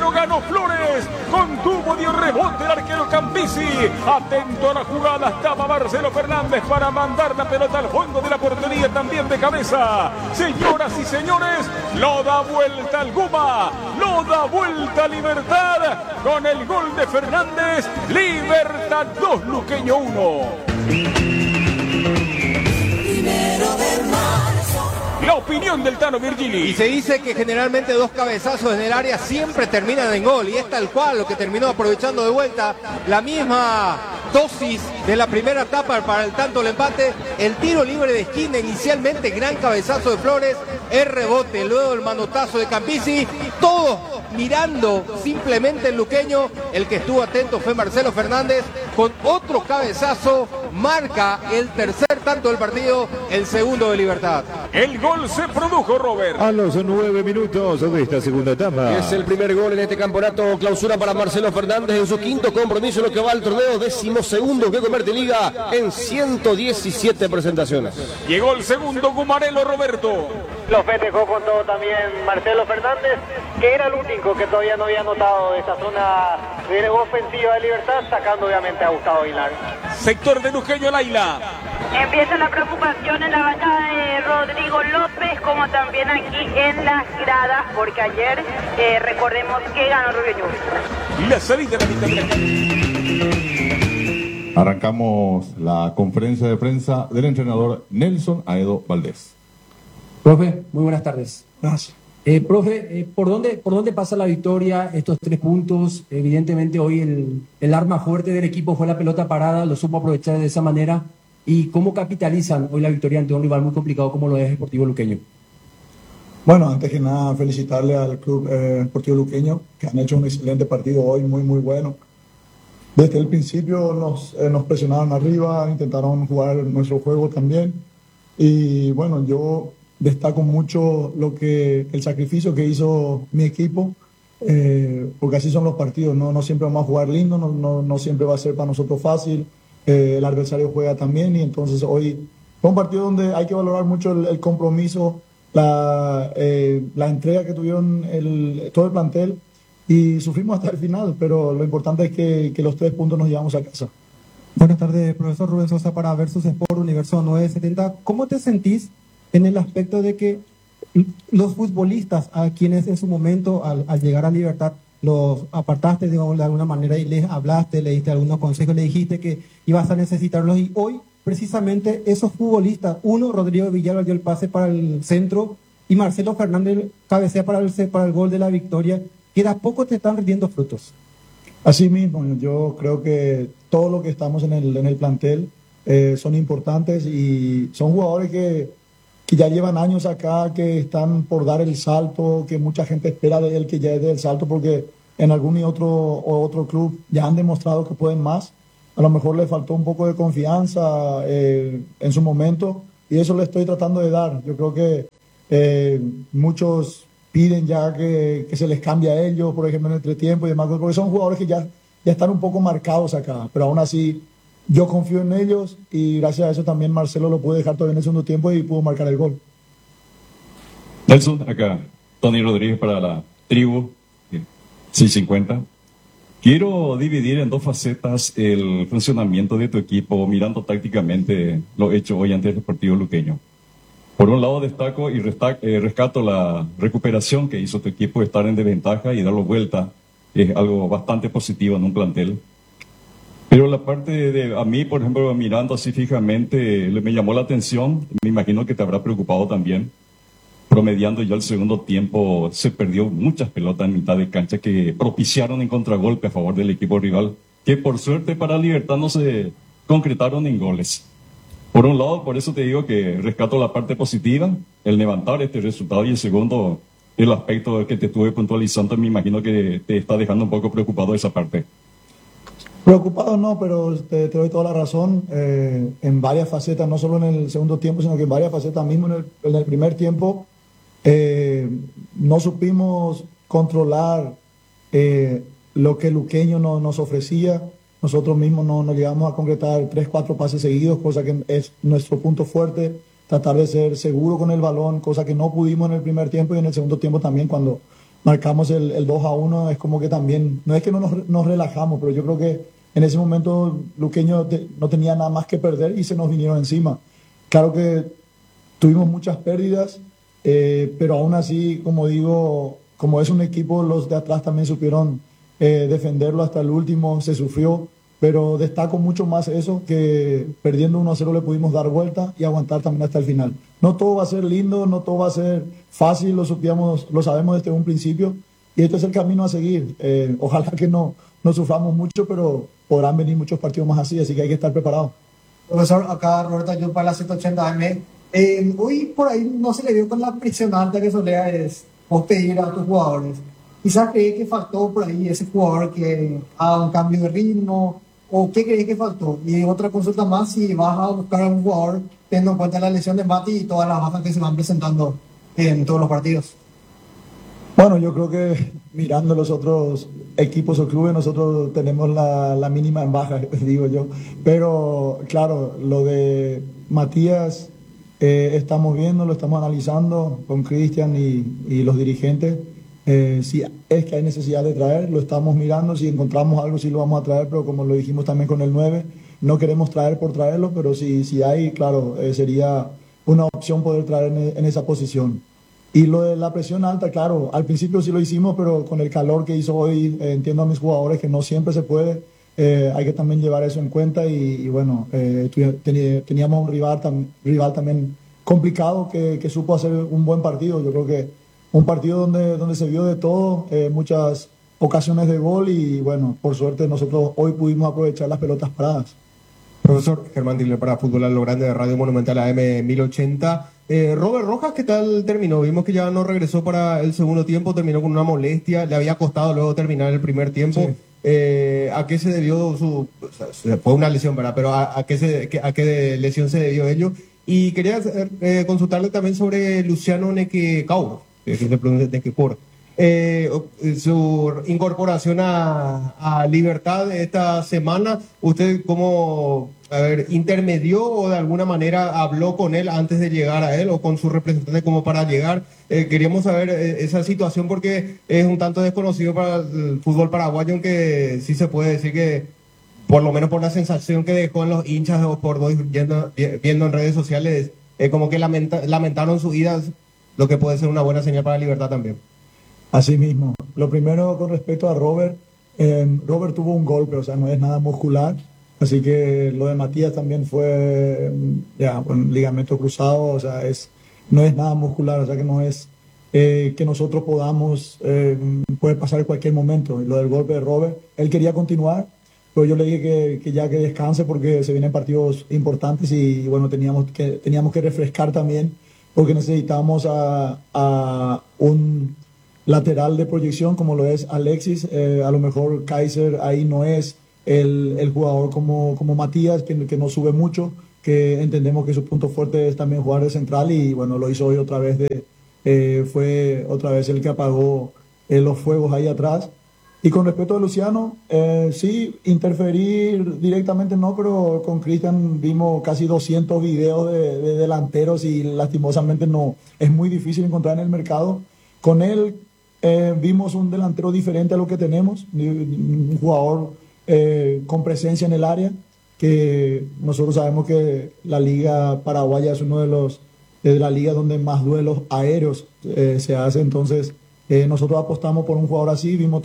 0 ganó Flores. Con tubo dio rebote el arquero Campisi. Atento a la jugada, estaba Marcelo Fernández para mandar la pelota al fondo de la portería, también de cabeza. Señoras y señores, lo da vuelta al Guma, lo da vuelta a Libertad. Con el gol de Fernández, Libertad 2, Luqueño 1. La opinión del Tano Virgili. Y se dice que generalmente dos cabezazos en el área siempre terminan en gol, y es tal cual lo que terminó aprovechando de vuelta la misma dosis de la primera etapa para el tanto el empate. El tiro libre de esquina inicialmente, gran cabezazo de Flores, el rebote, luego el manotazo de Campisi, todos mirando simplemente el luqueño. El que estuvo atento fue Marcelo Fernández, con otro cabezazo marca el tercer tanto del partido, el segundo de Libertad. El gol se produjo, Robert, a los 9 minutos de esta segunda etapa. Es el primer gol en este campeonato clausura para Marcelo Fernández en su quinto compromiso en lo que va al torneo, 12º que convierte Liga en 117 presentaciones. Llegó el segundo Gumarelo, Roberto. Lo festejó con todo también Marcelo Fernández, que era el único que todavía no había notado esa zona de ofensiva de Libertad, sacando obviamente a Gustavo Aguilar. Sector de Luqueño, Laila. Empieza la preocupación en la bancada de Rodrigo López, como también aquí en las gradas, porque ayer recordemos que ganó Rubio Ñu. La salida de la mitad de la cancha. Arrancamos la conferencia de prensa del entrenador Nelson Aedo Valdés. Profe, muy buenas tardes. Gracias. Profe, ¿por dónde pasa la victoria, estos 3 puntos? Evidentemente hoy el arma fuerte del equipo fue la pelota parada, lo supo aprovechar de esa manera. ¿Y cómo capitalizan hoy la victoria ante un rival muy complicado como lo es Sportivo Luqueño? Bueno, antes que nada felicitarle al Club Sportivo Luqueño, que han hecho un excelente partido hoy, muy muy bueno. Desde el principio nos presionaron arriba, intentaron jugar nuestro juego también. Y bueno, yo destaco mucho el sacrificio que hizo mi equipo, porque así son los partidos, no siempre vamos a jugar lindo, no siempre va a ser para nosotros fácil. El adversario juega también, y entonces hoy fue un partido donde hay que valorar mucho el compromiso, la entrega que tuvieron todo el plantel, y sufrimos hasta el final, pero lo importante es que los 3 puntos nos llevamos a casa. Buenas tardes, profesor Rubén Sosa para Versus Sport Universo 970. ¿Cómo te sentís en el aspecto de que los futbolistas, a quienes en su momento al llegar a Libertad los apartaste, digamos, de alguna manera, y les hablaste, le diste algunos consejos, le dijiste que ibas a necesitarlos, y hoy precisamente esos futbolistas, Rodrigo Villalba dio el pase para el centro y Marcelo Fernández cabecea para el gol de la victoria, que de a poco te están rindiendo frutos? Así mismo, yo creo que todo lo que estamos en el plantel son importantes, y son jugadores que ya llevan años acá, que están por dar el salto, que mucha gente espera de él que ya dé el salto, porque en algún y otro club ya han demostrado que pueden más. A lo mejor le faltó un poco de confianza en su momento, y eso le estoy tratando de dar. Yo creo que muchos piden ya que se les cambie a ellos, por ejemplo, en el entretiempo y demás, porque son jugadores que ya están un poco marcados acá, pero aún así yo confío en ellos, y gracias a eso también Marcelo lo pudo dejar todavía en el segundo tiempo y pudo marcar el gol. Nelson, acá Tony Rodríguez para la tribu 650. Quiero dividir en 2 facetas el funcionamiento de tu equipo, mirando tácticamente lo hecho hoy ante el Deportivo Luqueño. Por un lado destaco y rescato la recuperación que hizo tu equipo de estar en desventaja y darlo vuelta. Es algo bastante positivo en un plantel. Pero la parte de a mí, por ejemplo, mirando así fijamente, me llamó la atención, me imagino que te habrá preocupado también. Promediando ya el segundo tiempo, se perdió muchas pelotas en mitad de cancha que propiciaron en contragolpe a favor del equipo rival, que por suerte para Libertad no se concretaron en goles. Por un lado, por eso te digo que rescato la parte positiva, el levantar este resultado, y el segundo, el aspecto que te estuve puntualizando, me imagino que te está dejando un poco preocupado esa parte. Preocupado no, pero te doy toda la razón, en varias facetas, no solo en el segundo tiempo, sino que en varias facetas mismo. En el primer tiempo no supimos controlar lo que Luqueño nos ofrecía. Nosotros mismos no llegamos a concretar 3-4 pases seguidos, cosa que es nuestro punto fuerte, tratar de ser seguro con el balón, cosa que no pudimos en el primer tiempo, y en el segundo tiempo también, cuando marcamos el 2-1, es como que también, no es que no nos relajamos, pero yo creo que en ese momento Luqueño no tenía nada más que perder y se nos vinieron encima. Claro que tuvimos muchas pérdidas, pero aún así, como digo, como es un equipo, los de atrás también supieron defenderlo hasta el último, se sufrió, pero destaco mucho más eso, que perdiendo 1-0 le pudimos dar vuelta y aguantar también hasta el final. No todo va a ser lindo, no todo va a ser fácil, lo sabemos desde un principio, y este es el camino a seguir. Ojalá que no suframos mucho, pero podrán venir muchos partidos más así que hay que estar preparados. Profesor, acá Roberto Ayub para la 180 AM. Hoy por ahí no se le dio con la presión alta que solía vos pedir a tus jugadores. Quizás crees que faltó por ahí ese jugador que haga un cambio de ritmo, o qué crees que faltó. Y otra consulta más, si vas a buscar a un jugador teniendo en cuenta la lesión de Mati y todas las bajas que se van presentando en todos los partidos. Bueno, yo creo que mirando los otros equipos o clubes, nosotros tenemos la mínima en baja, digo yo. Pero claro, lo de Matías estamos viendo, lo estamos analizando con Cristian y los dirigentes. Si es que hay necesidad de traer, lo estamos mirando. Si encontramos algo, sí lo vamos a traer, pero como lo dijimos también con el 9, no queremos traer por traerlo, pero si hay, claro, sería una opción poder traer en esa posición. Y lo de la presión alta, claro, al principio sí lo hicimos, pero con el calor que hizo hoy, entiendo a mis jugadores que no siempre se puede, hay que también llevar eso en cuenta y bueno, teníamos un rival también complicado que supo hacer un buen partido. Yo creo que un partido donde se vio de todo, muchas ocasiones de gol y bueno, por suerte nosotros hoy pudimos aprovechar las pelotas paradas. Profesor Germán Diller para Fútbol a lo Grande de Radio Monumental AM 1080. Robert Rojas, ¿qué tal terminó? Vimos que ya no regresó para el segundo tiempo, terminó con una molestia, le había costado luego terminar el primer tiempo. Sí. ¿A qué se debió fue una lesión, ¿verdad? Pero ¿a qué lesión se debió ello? Y quería consultarle también sobre Luciano Nequecao, que se pronuncia Nequecor. Su incorporación a Libertad esta semana, ¿usted cómo intermedió o de alguna manera habló con él antes de llegar a él o con su representante como para llegar? Queríamos saber esa situación porque es un tanto desconocido para el fútbol paraguayo, aunque sí se puede decir que por lo menos por la sensación que dejó en los hinchas o por viendo en redes sociales, como que lamentaron su ida, lo que puede ser una buena señal para Libertad también. Así mismo. Lo primero con respecto a Robert, Robert tuvo un golpe, o sea, no es nada muscular, así que lo de Matías también fue un ligamento cruzado, o sea, no es nada muscular, o sea que no es que nosotros puede pasar en cualquier momento. Y lo del golpe de Robert, él quería continuar, pero yo le dije que ya que descanse porque se vienen partidos importantes y bueno, teníamos que refrescar también porque necesitábamos a un lateral de proyección como lo es Alexis. A lo mejor Kaiser ahí no es el jugador como Matías, que no sube mucho, que entendemos que su punto fuerte es también jugar de central y bueno, lo hizo hoy otra vez, fue otra vez el que apagó los fuegos ahí atrás. Y con respecto a Luciano, sí, interferir directamente no, pero con Cristian vimos casi 200 videos de delanteros y lastimosamente no, es muy difícil encontrar en el mercado. Con él vimos un delantero diferente a lo que tenemos, un jugador con presencia en el área, que nosotros sabemos que la liga paraguaya es uno de la liga donde más duelos aéreos se hace, entonces nosotros apostamos por un jugador así, vimos